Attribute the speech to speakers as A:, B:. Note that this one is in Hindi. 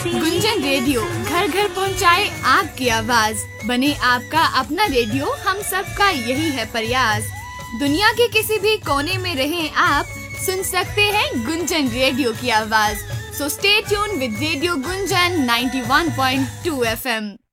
A: गुंजन रेडियो घर घर पहुंचाए आपकी आवाज, बने आपका अपना रेडियो, हम सबका यही है प्रयास। दुनिया के किसी भी कोने में रहें आप, सुन सकते हैं गुंजन रेडियो की आवाज। So stay tune with radio Gunjan 91.2 FM।